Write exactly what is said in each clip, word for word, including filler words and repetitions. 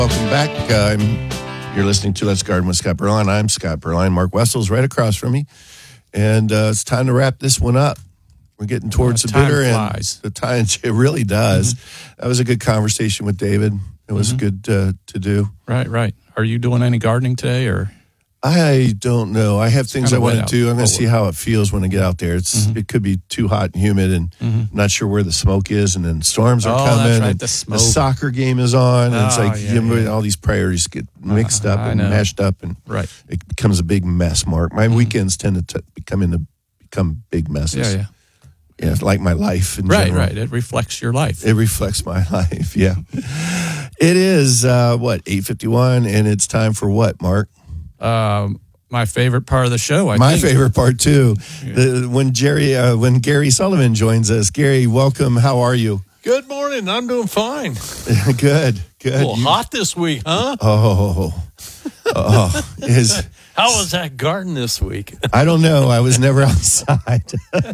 Welcome back. Uh, I'm, you're listening to Let's Garden with Scott Berline. I'm Scott Berline. Mark Wessel's right across from me. And uh, it's time to wrap this one up. We're getting towards uh, the time bitter flies. and the time. It really does. Mm-hmm. That was a good conversation with David. It was mm-hmm. good uh, to do. Right, right. Are you doing any gardening today, or? I don't know. I have things I want to do. I'm going to see how it feels when I get out there. It's mm-hmm. It could be too hot and humid, and mm-hmm. I'm not sure where the smoke is, and then storms are oh, coming. That's right, and the smoke. The soccer game is on, and oh, it's like yeah, you know, yeah. all these priorities get mixed uh, up and mashed up, and right. it becomes a big mess. Mark, my mm-hmm. weekends tend to t- become into become big messes. Yeah, yeah. Yeah, like my life in right, general. Right, It reflects your life. It reflects my life, yeah. It is, uh, what, eight fifty-one, and it's time for what, Mark? Um, my favorite part of the show, I my think. My favorite part, too. Yeah. The, when Jerry, uh, when Gary Sullivan joins us. Gary, welcome. How are you? Good morning. I'm doing fine. Good, good. A little you, hot this week, huh? Oh, oh. Is... How was that garden this week? I don't know. I was never outside.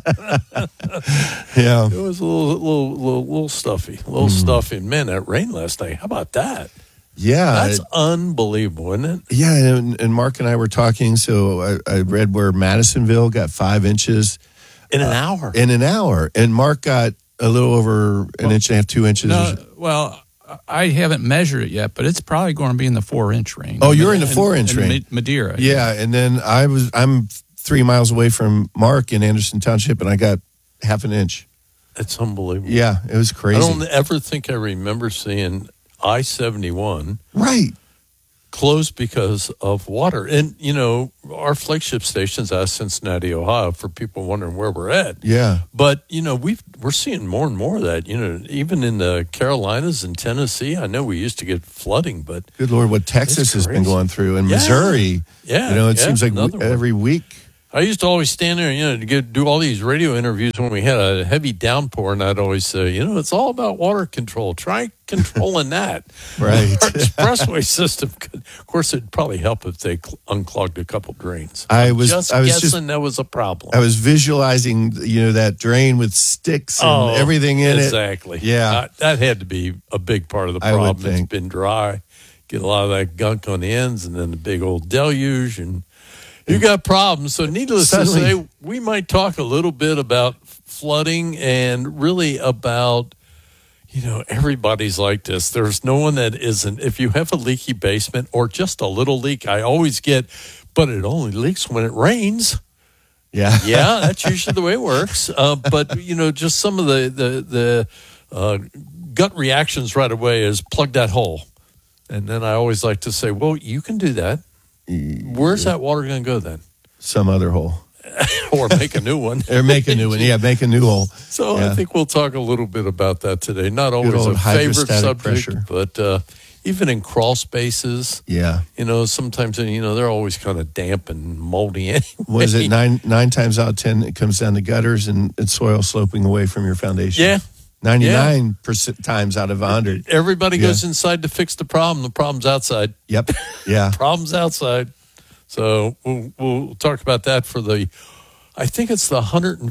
Yeah, it was a little, little, little, little stuffy, a little mm. stuffy. Man, that rain last night. How about that? Yeah, that's it, unbelievable, isn't it? Yeah, and, and Mark and I were talking. So I, I read where Madisonville got five inches in an uh, hour. In an hour, and Mark got a little over an well, inch and a half, two inches. No, well. I haven't measured it yet, but it's probably going to be in the four-inch range. Oh, you're in the four-inch in, range, in Madeira. Yeah, and then I was I'm three miles away from Mark in Anderson Township, and I got half an inch. It's unbelievable. Yeah, it was crazy. I don't ever think I remember seeing I seventy-one right closed because of water. And, you know, our flagship station's out of Cincinnati, Ohio, for people wondering where we're at. Yeah. But, you know, we've, we're seeing more and more of that. You know, even in the Carolinas and Tennessee, I know we used to get flooding, but... Good Lord, what Texas has been going through. And yeah. Missouri. Yeah. You know, it yeah, seems like w- every week... I used to always stand there, you know, to get, do all these radio interviews when we had a heavy downpour, and I'd always say, you know, it's all about water control. Try controlling that. Right. Our expressway system could, of course, it'd probably help if they cl- unclogged a couple drains. I was just I was guessing just, that was a problem. I was visualizing, you know, that drain with sticks and oh, everything in exactly. it. Exactly. Yeah. Uh, that had to be a big part of the I would problem. think. It's been dry. Get a lot of that gunk on the ends, and then the big old deluge, and you got problems. So needless Suddenly, to say, we might talk a little bit about flooding and really about, you know, everybody's like this. There's no one that isn't. If you have a leaky basement or just a little leak, I always get, but it only leaks when it rains. Yeah. Yeah, that's usually the way it works. Uh, but, you know, just some of the, the, the uh, gut reactions right away is plug that hole. And then I always like to say, well, you can do that. Where's that water going to go then? Some other hole. Or make a new one. Or make a new one. Yeah, make a new hole. So yeah. I think we'll talk a little bit about that today. Not always a favorite subject, pressure. but uh, even in crawl spaces. Yeah. You know, sometimes, you know, they're always kind of damp and moldy anyway. Was it nine nine times out of ten, it comes down to gutters and it's soil sloping away from your foundation? Yeah. ninety-nine percent times out of one hundred. Everybody yeah. goes inside to fix the problem. The problem's outside. Yep. Yeah. Problem's outside. So we'll, we'll talk about that for the, I think it's the one hundred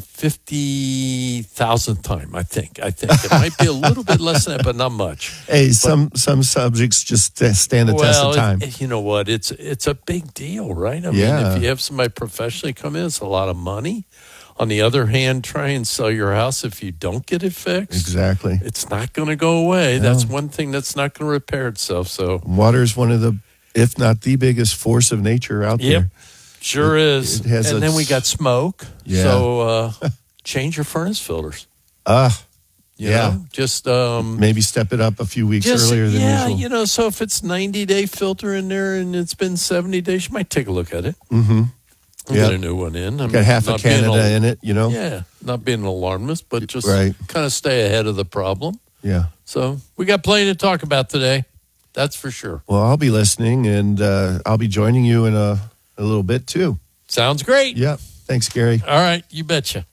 fifty thousandth time, I think. I think. It might be a little bit less than that, but not much. Hey, but, some some subjects just stand the well, test of time. It, you know what? It's it's a big deal, right? I yeah. mean, if you have somebody professionally come in, it's a lot of money. On the other hand, try and sell your house if you don't get it fixed. Exactly. It's not going to go away. No. That's one thing that's not going to repair itself. So water is one of the, if not the biggest force of nature out yep. there. Sure it, is. It has and a, then we got smoke. Yeah. So uh, change your furnace filters. Ah. Uh, You yeah. know, just um, maybe step it up a few weeks just, earlier than yeah, usual. you know, so if it's ninety day filter in there and it's been seventy days, you might take a look at it. Mm-hmm. Get a new one in. I got half a Canada al- in it, you know? Yeah, not being an alarmist, but just right. kind of stay ahead of the problem. Yeah. So we got plenty to talk about today. That's for sure. Well, I'll be listening, and uh, I'll be joining you in a, a little bit, too. Sounds great. Yeah. Thanks, Gary. All right. You betcha.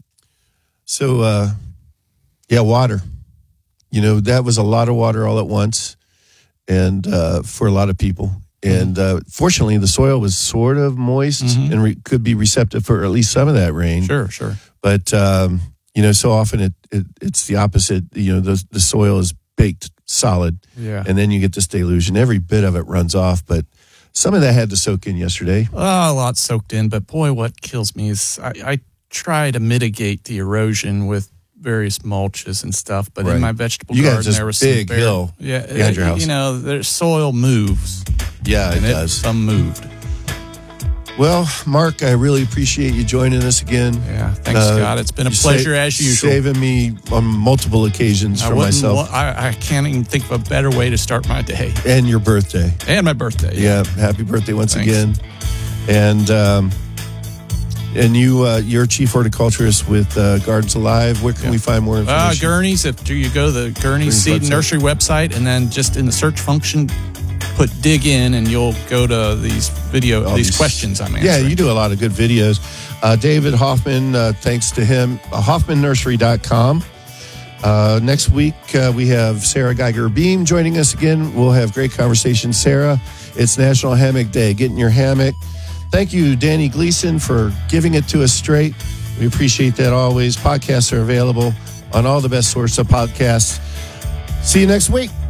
So, uh, yeah, water. You know, that was a lot of water all at once, and uh, for a lot of people. And uh, fortunately, the soil was sort of moist mm-hmm. and re- could be receptive for at least some of that rain. Sure, sure. But, um, you know, so often it, it it's the opposite. You know, the, the soil is baked solid. Yeah. And then you get this deluge, and every bit of it runs off. But some of that had to soak in yesterday. Oh, a lot soaked in, but boy, what kills me is I, I try to mitigate the erosion with various mulches and stuff. But Right. in my vegetable You got garden, this there was big some bare, hill yeah, behind your uh, house. You know, there's soil moves, Yeah, it and it, does. some moved. Well, Mark, I really appreciate you joining us again. Yeah, thanks, Uh, Scott. It's been a you pleasure sa- as usual. Saving me on multiple occasions I for wouldn't myself. wa- I, I can't even think of a better way to start my day. And your birthday. And my birthday. Yeah, happy birthday once Thanks. again. And um, and you, uh, you're chief horticulturist with uh, Gardens Alive. Where can Yeah. we find more Uh, information? Gurney's, if you go to the Gurney's Gurney's Seed website. Nursery website, and then just in the search function, put dig in, and you'll go to these video, All these, these- questions I'm Yeah, answering. you do a lot of good videos. Uh, David Hoffman, uh, thanks to him, uh, hoffman nursery dot com. Uh, next week, uh, we have Sarah Geiger Beam joining us again. We'll have great conversation. Sarah, it's National Hammock Day. Get in your hammock. Thank you, Danny Gleason, for giving it to us straight. We appreciate that always. Podcasts are available on all the best sources of podcasts. See you next week.